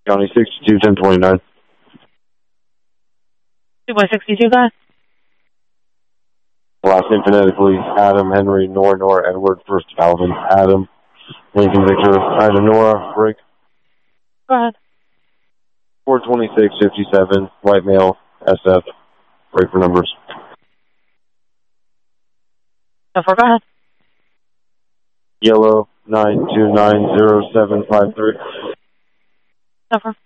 County 62, 1029. 2.62, guys. Last name phonetically, Adam, Henry, Nora, Edward, first Alvin, Adam, Lincoln, Victor, Ida, Nora, break. Go ahead. 42657, white male, SF, break for numbers. Go ahead. Yellow, 9290753. Over.